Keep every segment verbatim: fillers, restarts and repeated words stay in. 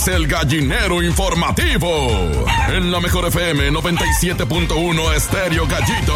El Gallinero Informativo en la Mejor F M noventa y siete punto uno Estéreo Gallito.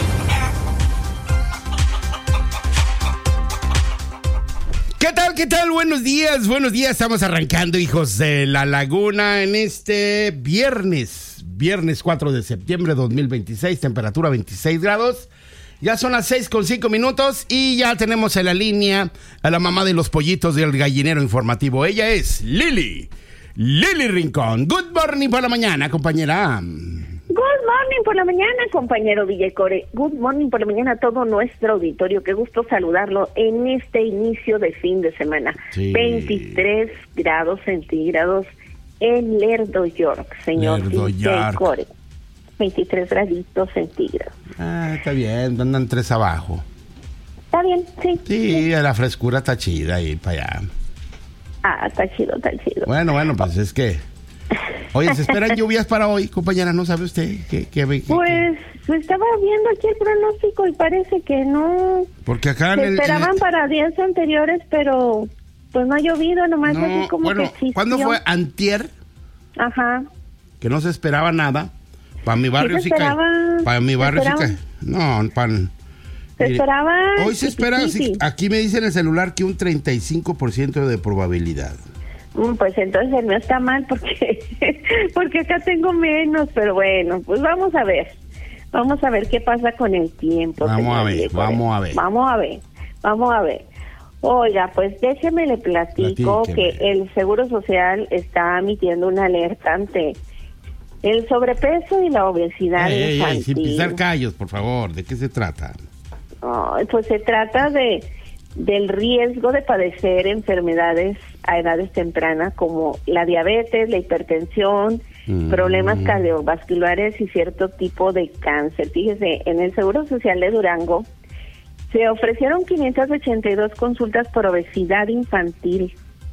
¿Qué tal? ¿Qué tal? Buenos días, buenos días. Estamos arrancando, hijos de la laguna, en este viernes, viernes cuatro de septiembre de dos mil veintiséis, temperatura veintiséis grados. Ya son las seis con cinco minutos y ya tenemos en la línea a la mamá de los pollitos del Gallinero Informativo. Ella es Lili, Lili Rincón. Good morning por la mañana, compañera. Good morning por la mañana, compañero Villacore. Good morning por la mañana a todo nuestro auditorio. Qué gusto saludarlo en este inicio de fin de semana. Sí. veintitrés grados centígrados en Lerdo, York, señor Villacore. veintitrés graditos centígrados. Ah, está bien, andan tres abajo. Está bien, sí. Sí, la frescura está chida ahí para allá. Ah, está chido, está chido. Bueno, bueno, pues es que... Oye, ¿se esperan lluvias para hoy, compañera? ¿No sabe usted? ¿Qué, qué, qué, pues qué? Estaba viendo aquí el pronóstico y parece que no... Porque acá... Se en el, esperaban en el... para días anteriores, pero pues no ha llovido, nomás no, así como bueno, que existió. ¿cuándo fue? ¿Antier? Ajá. Que no se esperaba nada. Para mi barrio sí cae. Para mi barrio sí cae. No, para... Se mire, esperaba... Hoy se espera, sí, aquí me dice en el celular que un treinta y cinco por ciento de probabilidad. Pues entonces no está mal porque porque acá tengo menos, pero bueno, pues vamos a ver. Vamos a ver qué pasa con el tiempo. Vamos a ver, vamos a ver. Vamos a ver, vamos a ver. Oiga, pues déjeme le platico Platíqueme. que el Seguro Social está emitiendo una alerta ante el sobrepeso y la obesidad ey, infantil. Ey, sin pisar callos, por favor, ¿de qué se trata? Oh, pues se trata de del riesgo de padecer enfermedades a edades tempranas como la diabetes, la hipertensión, mm. problemas cardiovasculares y cierto tipo de cáncer. Fíjese, en el Seguro Social de Durango se ofrecieron quinientas ochenta y dos consultas por obesidad infantil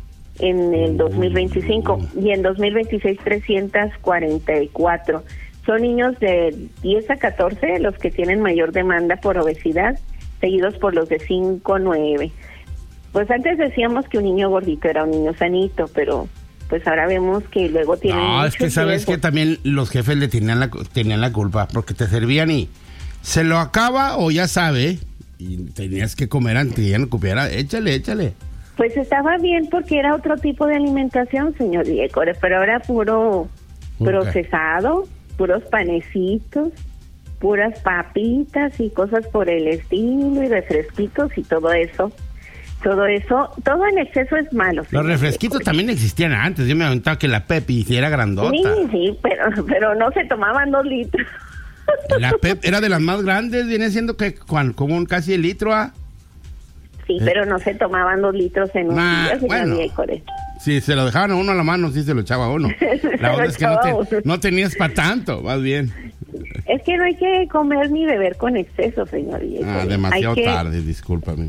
en el dos mil veinticinco y en dos mil veintiséis trescientas cuarenta y cuatro. Son niños de diez a catorce los que tienen mayor demanda por obesidad, seguidos por los de cinco a nueve. Pues antes decíamos que un niño gordito era un niño sanito, pero pues ahora vemos que luego tienen... No, es que sabes que también los jefes le tenían la, tenían la culpa, porque te servían y se lo acaba o ya sabe, y tenías que comer antes y ya no copiara, échale, échale. Pues estaba bien porque era otro tipo de alimentación, señor Diego, pero ahora puro procesado, okay. puros panecitos, puras papitas y cosas por el estilo y refresquitos y todo eso. Todo eso, todo en exceso es malo. Los refresquitos Diego. También existían antes. Yo me aventaba que la Pepi era grandota. Sí, sí, pero, pero no se tomaban dos litros. La Pep era de las más grandes, viene siendo que como un casi el litro, ¿ah? Sí, eh. pero no se tomaban dos litros en un nah, día. Bueno, si se lo dejaban a uno a la mano, sí se lo echaba a uno. La verdad es que no, te, no tenías para tanto, más bien. Es que no hay que comer ni beber con exceso, señor Diego. Ah, demasiado que... tarde, discúlpame.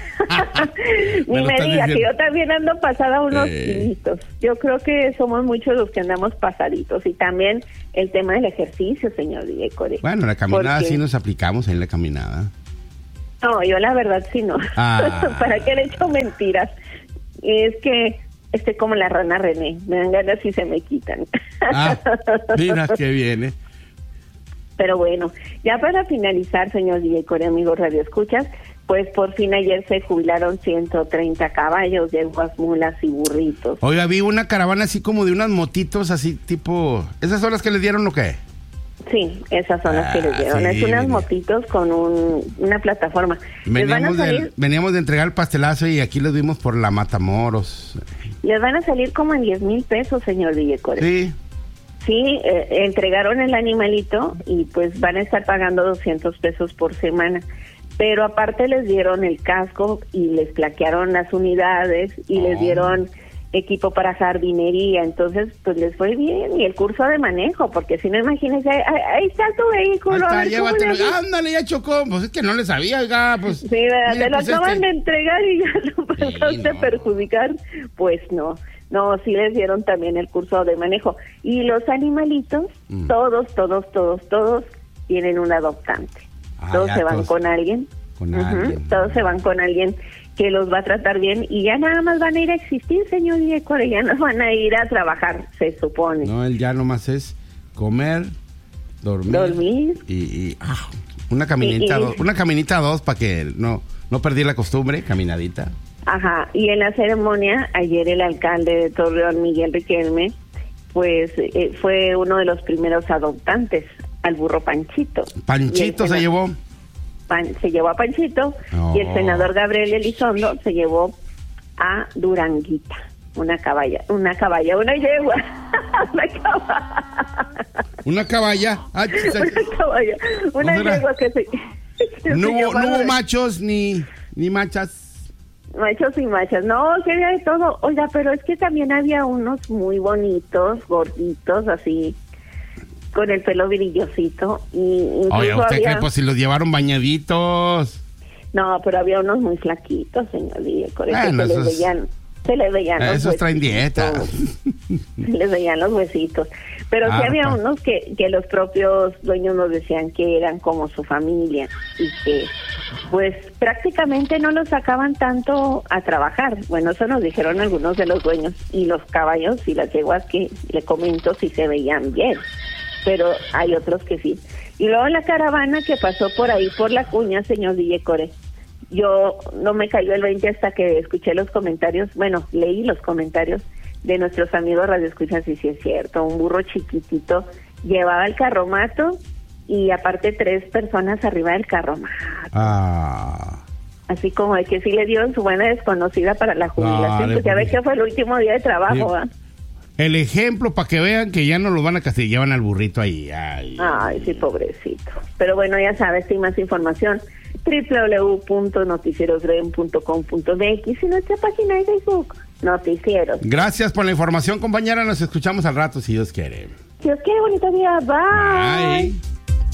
Ni me, me diga que yo también ando pasada unos eh... kilitos. Yo creo que somos muchos los que andamos pasaditos. Y también el tema del ejercicio, señor Diego. Bueno, la caminada Porque... sí nos aplicamos en la caminada. No, yo la verdad sí no. Ah. ¿Para qué le echo mentiras? Es que estoy como la rana René. Me dan ganas y se me quitan. Ah, mira qué bien, ¿eh? Pero bueno, ya para finalizar, señor Diego, amigos Radio Escuchas, pues por fin ayer se jubilaron ciento treinta caballos, yeguas, mulas y burritos. Oiga, vi una caravana así como de unas motitos así tipo... ¿Esas son las que les dieron o qué? Sí, esas son las ah, que les dieron. Sí, es unas motitos con un, una plataforma. Veníamos, salir, de, veníamos de entregar el pastelazo y aquí los vimos por la Matamoros. Les van a salir como en diez mil pesos, señor Diego. Sí. Sí, eh, entregaron el animalito y pues van a estar pagando doscientos pesos por semana. Pero aparte les dieron el casco y les plaquearon las unidades y oh. les dieron equipo para jardinería. Entonces, pues les fue bien. Y el curso de manejo, porque si no, imagínense, ahí, ahí está tu vehículo. Ahí está, llévatelo. Ándale, ya chocó. Pues es que no le sabía, oiga, pues. Sí, ¿verdad? Te lo pues acaban este... de entregar y ya lo pasaste sí, no. a perjudicar. Pues no. No, sí les dieron también el curso de manejo. Y los animalitos, mm. todos, todos, todos, todos tienen un adoptante. Ah, todos se van todos, con alguien. Con uh-huh. alguien. Todos se van con alguien que los va a tratar bien y ya nada más van a ir a existir, señor Diego, ya no van a ir a trabajar, se supone. No, él ya nomás es comer, dormir, dormir. y, y ah, una caminita, y, y, dos, una caminita dos para que no, no perdí la costumbre, caminadita. Ajá, y en la ceremonia, ayer el alcalde de Torreón, Miguel Riquelme, pues eh, fue uno de los primeros adoptantes al burro Panchito. Panchito se llevó. Pan, se llevó a Panchito oh. y el senador Gabriel Elizondo se llevó a Duranguita, una caballa, una caballa, una yegua, una caballa. Una caballa. Ah, una caballa, una ¿no yegua que se... Que no, se hubo, no hubo machos ni, ni machas. Machos y machas, no, que había de todo. Oiga, pero es que también había unos muy bonitos, gorditos, así, con el pelo brillosito. Y oye, ¿usted había... cree pues si los llevaron bañaditos? No, pero había unos muy flaquitos, señor Díaz, con bueno, que se esos... les veían, se les veían los esos traen dieta. Se les veían los huesitos. Pero sí Arpa. había unos que, que los propios dueños nos decían que eran como su familia y que pues prácticamente no los sacaban tanto a trabajar. Bueno, eso nos dijeron algunos de los dueños. Y los caballos y las yeguas que le comento sí se veían bien, pero hay otros que sí. Y luego la caravana que pasó por ahí, por la cuña, señor Villecore, yo no me cayó el veinte hasta que escuché los comentarios, bueno, leí los comentarios de nuestros amigos radioescuchas, y sí es cierto, un burro chiquitito llevaba el carromato y aparte tres personas arriba del carromato. Ah. Así como de que sí le dieron su buena desconocida para la jubilación, Dale, pues ya ve que fue el último día de trabajo, ¿ah? El ejemplo para que vean que ya no lo van a castigar, llevan al burrito ahí. Ay, Ay, sí, pobrecito. Pero bueno, ya sabes, sin más información, doble u doble u doble u punto noticierosdream punto com punto m x y nuestra página de Facebook, Noticieros. Gracias por la información, compañera. Nos escuchamos al rato, si Dios quiere. Dios quiere, bonito día. Bye. Bye.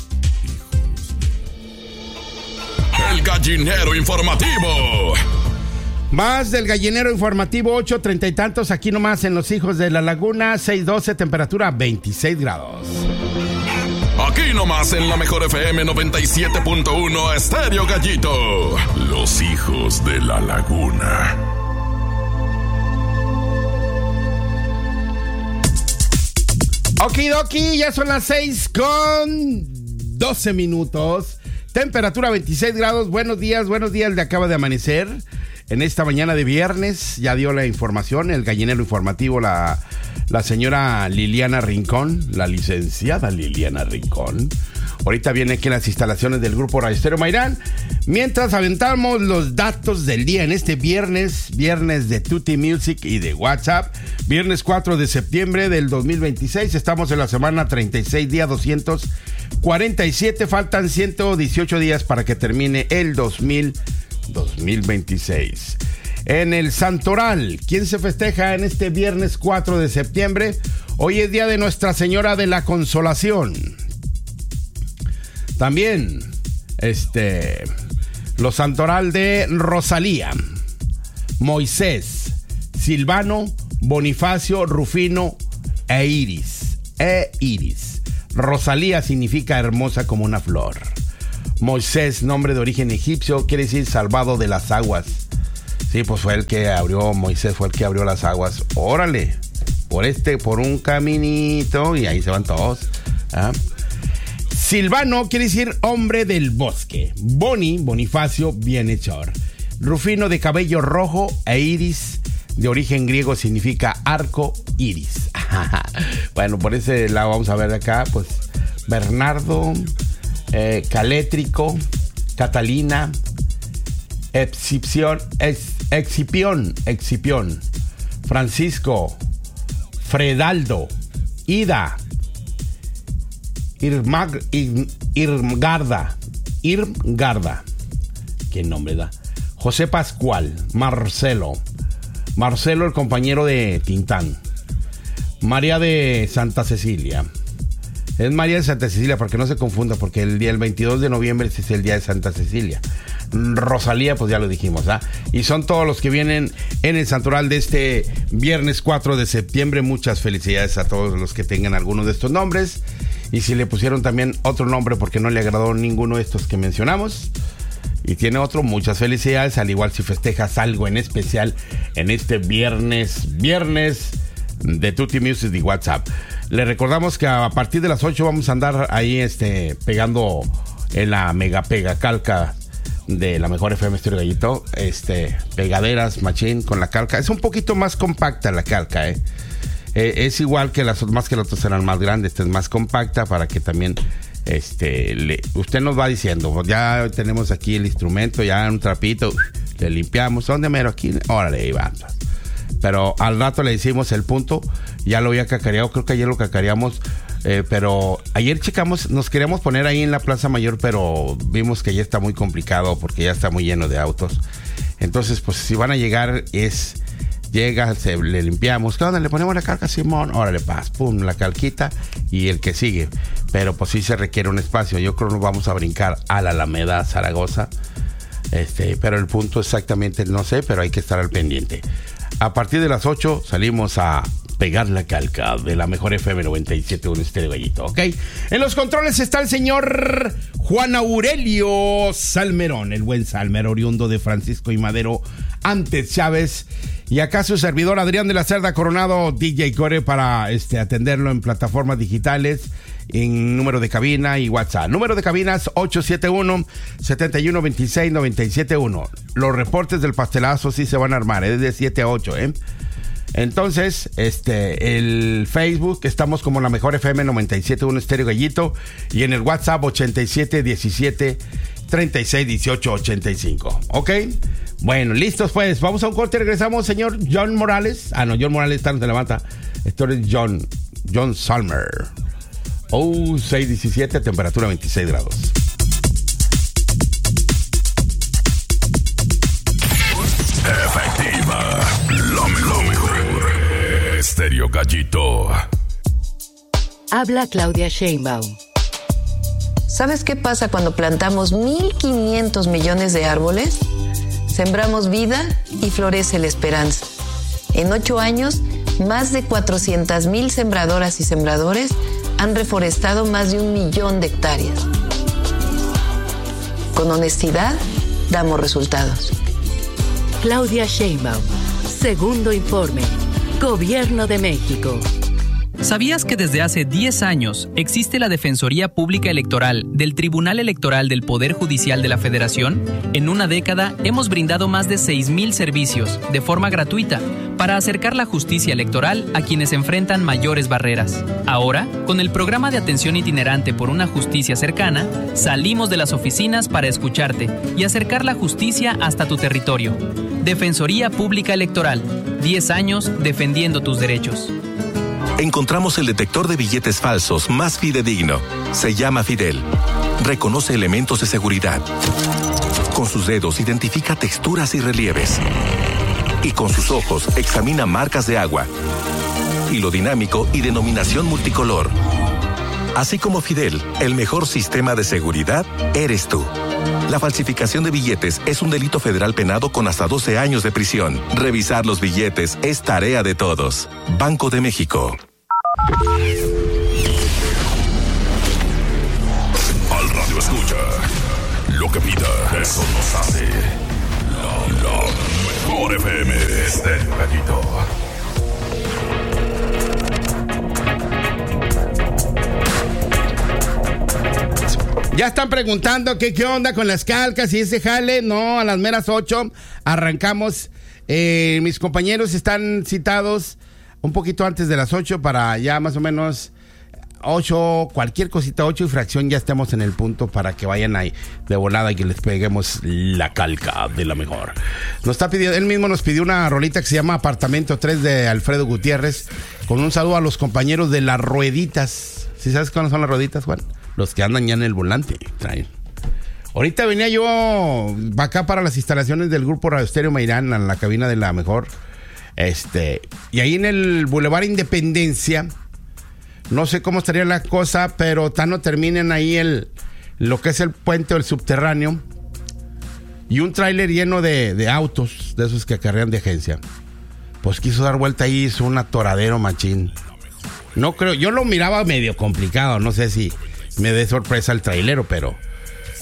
El gallinero informativo. Más del gallinero informativo, ocho treinta y tantos, aquí nomás en Los Hijos de la Laguna, seis doce, temperatura veintiséis grados. Aquí nomás en la mejor F M noventa y siete punto uno, Estéreo Gallito. Los Hijos de la Laguna. Okidoki, ya son las seis con doce minutos. Temperatura veintiséis grados. Buenos días, buenos días. Le acaba de amanecer en esta mañana de viernes. Ya dio la información, el gallinero informativo, la, la señora Liliana Rincón, la licenciada Liliana Rincón. Ahorita viene aquí en las instalaciones del grupo Radio Estéreo Mairán. Mientras aventamos los datos del día en este viernes, viernes de Tutti Music y de WhatsApp, viernes cuatro de septiembre del dos mil veintiséis. Estamos en la semana treinta y seis, día doscientos cuarenta y siete. Faltan ciento dieciocho días para que termine el dos mil veintiséis. En el Santoral, ¿quién se festeja en este viernes cuatro de septiembre? Hoy es día de Nuestra Señora de la Consolación. También, este, los Santoral de Rosalía, Moisés, Silvano, Bonifacio, Rufino e Iris. E Iris. Rosalía significa hermosa como una flor. Moisés, nombre de origen egipcio, quiere decir salvado de las aguas. Sí, pues fue el que abrió, Moisés fue el que abrió las aguas. Órale, por este, por un caminito, y ahí se van todos. ¿Ah? Silvano quiere decir hombre del bosque. Boni, Bonifacio, bienhechor. Rufino, de cabello rojo, e Iris, de origen griego, significa arco iris. Bueno, por ese lado vamos a ver acá, pues, Bernardo, eh, Calétrico, Catalina, Excipión, ex, Excipión, Excipión, Francisco, Fredaldo, Ida, Irmag, Ir, Irmgarda, Irmgarda, ¿qué nombre da? José Pascual, Marcelo, Marcelo el compañero de Tintán, María de Santa Cecilia. Es María de Santa Cecilia, para que no se confunda, porque el día el veintidós de noviembre es el día de Santa Cecilia. Rosalía, pues ya lo dijimos, ¿ah? Y son todos los que vienen en el santoral de este viernes cuatro de septiembre. Muchas felicidades a todos los que tengan alguno de estos nombres. Y si le pusieron también otro nombre porque no le agradó ninguno de estos que mencionamos, Y tiene otro, muchas felicidades, al igual si festejas algo en especial en este viernes, viernes de Tutti Music y WhatsApp. Le recordamos que a partir de las ocho vamos a andar ahí este, pegando en la mega pega calca de la mejor F M Estéreo Gallito, este, pegaderas, machín con la calca. Es un poquito más compacta la calca, eh. eh es igual que las más que las otras eran más grandes, esta es más compacta para que también... Este, le, usted nos va diciendo, ya tenemos aquí el instrumento, ya un trapito, le limpiamos, ¿dónde mero? Aquí, órale, ahí va. Pero al rato le hicimos el punto, ya lo había cacareado, creo que ayer lo cacareamos, eh, pero ayer checamos, nos queríamos poner ahí en la Plaza Mayor, pero vimos que ya está muy complicado porque ya está muy lleno de autos. Entonces, pues si van a llegar es... Llega, se, le limpiamos, ¿qué onda? Le ponemos la calca, Simón, órale, paz, pum, la calquita y el que sigue. Pero pues sí se requiere un espacio. Yo creo que nos vamos a brincar a la Alameda Zaragoza. Este, pero el punto exactamente no sé, pero hay que estar al pendiente. A partir de las ocho salimos a pegar la calca de la mejor F M noventa y siete punto uno Estéreo Gallito, ¿ok? En los controles está el señor Juan Aurelio Salmerón, el buen Salmer, oriundo de Francisco y Madero, antes Chávez. Y acá su servidor Adrián de la Cerda Coronado, D J Core, para este, atenderlo en plataformas digitales, en número de cabina y WhatsApp. Número de cabinas ocho siete uno, siete uno dos seis, nueve siete uno. Los reportes del pastelazo sí se van a armar, es de siete a ocho, ¿eh? Entonces, este, el Facebook, estamos como la mejor F M noventa y siete punto uno Estéreo Gallito, y en el WhatsApp ochenta y siete diecisiete treinta y seis dieciocho ochenta y cinco, ¿ok? Bueno, listos pues, vamos a un corte y regresamos, señor John Morales. Ah, no, John Morales está, no se levanta. Esto es John, John Salmer. Oh, seis diecisiete, temperatura veintiséis grados. Efectiva, lo mejor. Estéreo Gallito. Habla Claudia Sheinbaum. ¿Sabes qué pasa cuando plantamos mil quinientos millones de árboles? Sembramos vida y florece la esperanza. En ocho años, más de cuatrocientas mil sembradoras y sembradores han reforestado más de un millón de hectáreas. Con honestidad, damos resultados. Claudia Sheinbaum. Segundo informe. Gobierno de México. ¿Sabías que desde hace diez años existe la Defensoría Pública Electoral del Tribunal Electoral del Poder Judicial de la Federación? En una década hemos brindado más de seis mil servicios de forma gratuita para acercar la justicia electoral a quienes enfrentan mayores barreras. Ahora, con el programa de atención itinerante por una justicia cercana, salimos de las oficinas para escucharte y acercar la justicia hasta tu territorio. Defensoría Pública Electoral. diez años defendiendo tus derechos. Encontramos el detector de billetes falsos más fidedigno. Se llama Fidel. Reconoce elementos de seguridad. Con sus dedos identifica texturas y relieves. Y con sus ojos examina marcas de agua. Hilo dinámico y denominación multicolor. Así como Fidel, el mejor sistema de seguridad eres tú. La falsificación de billetes es un delito federal penado con hasta doce años de prisión. Revisar los billetes es tarea de todos. Banco de México. Al radio escucha. Lo que pida, eso nos hace. La, la mejor F M. Estéreo Gallito. Ya están preguntando que qué onda con las calcas y ese jale. No, a las meras ocho arrancamos. Eh, mis compañeros están citados un poquito antes de las ocho para ya más o menos ocho, cualquier cosita, ocho y fracción, ya estemos en el punto para que vayan ahí de volada y que les peguemos la calca de la mejor. Nos está pidiendo, él mismo nos pidió una rolita que se llama Apartamento tres de Alfredo Gutiérrez, con un saludo a los compañeros de las rueditas. ¿Sí sabes cuáles son las rueditas, Juan? Los que andan ya en el volante, traen. Ahorita venía yo acá para las instalaciones del grupo Radio Estéreo Mairán, en la cabina de la mejor. Este, y ahí en el Boulevard Independencia, no sé cómo estaría la cosa, pero tan no terminen ahí el, lo que es el puente o el subterráneo, y un tráiler lleno de, de autos, de esos que acarrean de agencia. Pues quiso dar vuelta ahí, hizo un atoradero machín. No creo, yo lo miraba medio complicado, no sé si me dé sorpresa el trailero, pero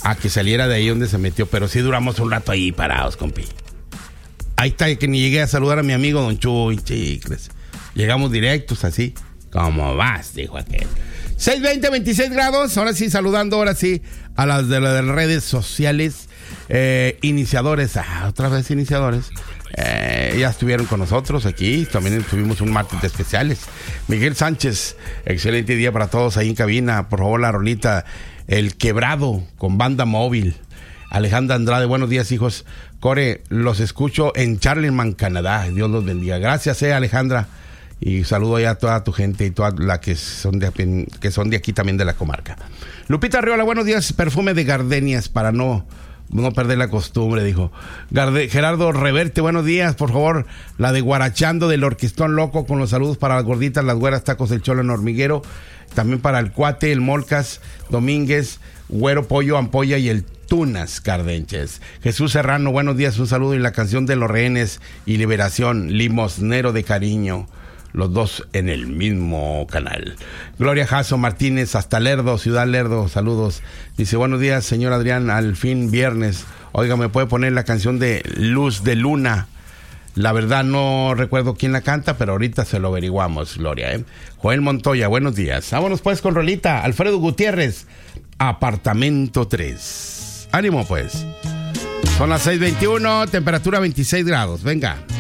a que saliera de ahí donde se metió, pero sí duramos un rato ahí parados, compi. Ahí está, que ni llegué a saludar a mi amigo Don Chuy, chicles. Llegamos directos así. ¿Cómo vas? Dijo aquel. seis veinte, veintiséis grados. Ahora sí, saludando, ahora sí, a las de las redes sociales. Eh, iniciadores. Ah, otra vez iniciadores. Eh, ya estuvieron con nosotros aquí. También tuvimos un martes de especiales. Miguel Sánchez, excelente día para todos ahí en cabina. Por favor, la rolita El Quebrado con Banda Móvil. Alejandra Andrade, buenos días, hijos. Core, los escucho en Charlemagne, Canadá. Dios los bendiga. Gracias, eh, Alejandra. Y saludo ya a toda tu gente y toda la que son de, que son de aquí también de la comarca. Lupita Arriola, buenos días. Perfume de gardenias para no, no perder la costumbre, dijo. Garde, Gerardo Reverte, buenos días. Por favor, la de Guarachando del Orquestón Loco con los saludos para las gorditas, las güeras, tacos del Cholo en Hormiguero. También para el Cuate, el Molcas, Domínguez, Güero, Pollo, Ampolla y el Tunas Cardenches. Jesús Serrano, buenos días, un saludo y la canción de Los Rehenes y Liberación, Limosnero de Cariño, los dos en el mismo canal. Gloria Jasso Martínez, hasta Lerdo, Ciudad Lerdo, saludos. Dice, buenos días, señor Adrián, al fin viernes. Oiga, ¿me puede poner la canción de Luz de Luna? La verdad no recuerdo quién la canta, pero ahorita se lo averiguamos, Gloria, ¿eh? Joel Montoya, buenos días. Vámonos pues con rolita. Alfredo Gutiérrez, Apartamento tres. Ánimo pues. Son las seis veintiuno, temperatura veintiséis grados. Venga.